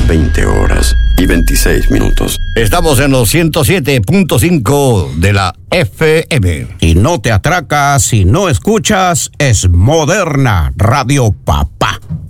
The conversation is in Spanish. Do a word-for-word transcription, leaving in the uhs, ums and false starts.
veinte horas y veintiséis minutos. Estamos en los ciento siete punto cinco de la F M. Y no te atracas si no escuchas Es Moderna Radio Papá.